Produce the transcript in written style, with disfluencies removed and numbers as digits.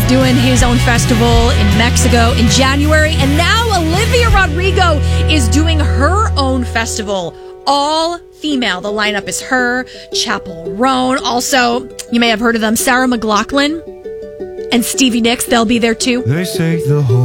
doing his own festival in Mexico in January. And now Olivia Rodrigo is doing her own festival. All female. The lineup is her, Chappell Roan. Also, you may have heard of them, Sarah McLachlan and Stevie Nicks. They'll be there too. They say the whole